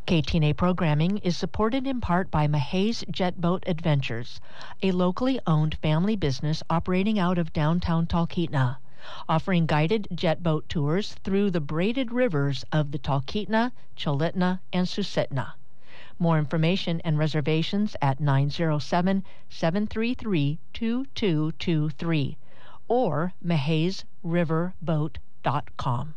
KTNA programming is supported in part by Mahays Jet Boat Adventures, a locally owned family business operating out of downtown Talkeetna, offering guided jet boat tours through the braided rivers of the Talkeetna, Chulitna, and Susitna. More information and reservations at 907-733-2223 or mahaysriverboat.com.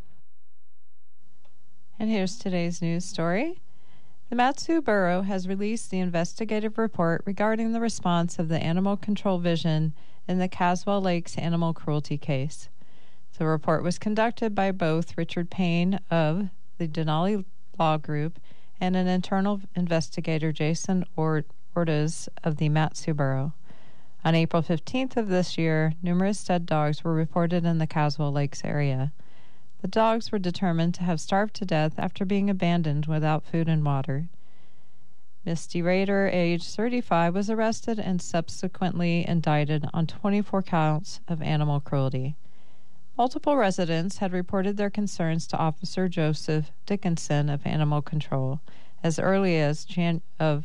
And here's today's news story. The Mat-Su Borough has released the investigative report regarding the response of the Animal Control Division in the Caswell Lakes animal cruelty case. The report was conducted by both Richard Payne of the Denali Law Group and an internal investigator, Jason Ortiz of the Mat-Su Borough. On April 15th of this year, numerous dead dogs were reported in the Caswell Lakes area. The dogs were determined to have starved to death after being abandoned without food and water. Misty Rader, age 35, was arrested and subsequently indicted on 24 counts of animal cruelty. Multiple residents had reported their concerns to Officer Joseph Dickinson of Animal Control as early as January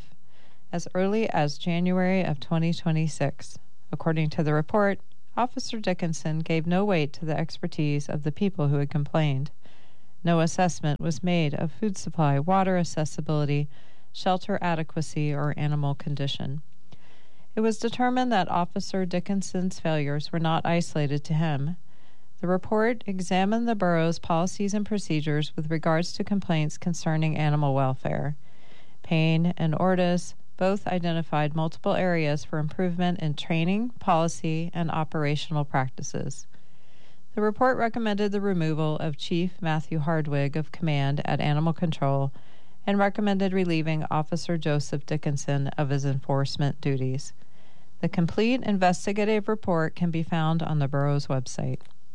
of 2026. According to the report, Officer Dickinson gave no weight to the expertise of the people who had complained. No assessment was made of food supply, water accessibility, shelter adequacy, or animal condition. It was determined that Officer Dickinson's failures were not isolated to him. The report examined the borough's policies and procedures with regards to complaints concerning animal welfare. Payne and Ortiz both identified multiple areas for improvement in training, policy, and operational practices. The report recommended the removal of Chief Matthew Hardwig of command at Animal Control and recommended relieving Officer Joseph Dickinson of his enforcement duties. The complete investigative report can be found on the borough's website.